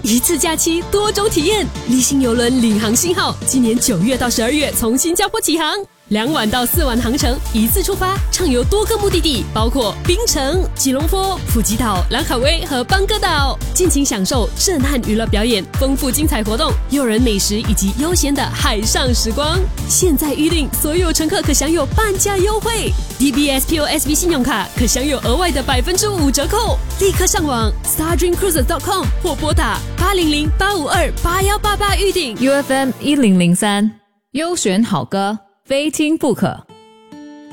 一次假期多种体验，立新邮轮领航信号今年9月到12月从新加坡起航，2晚到4晚航程，一次出发，畅游多个目的地，包括槟城、吉隆坡、普吉岛、兰卡威和邦哥岛，尽情享受震撼娱乐表演、丰富精彩活动、诱人美食以及悠闲的海上时光。现在预订，所有乘客可享有半价优惠 ，DBS POSB 信用卡可享有额外的5%折扣。立刻上网 stardreamcruises.com 或拨打800-852-8188预订。 UFM 1003，优选好歌，非听不可。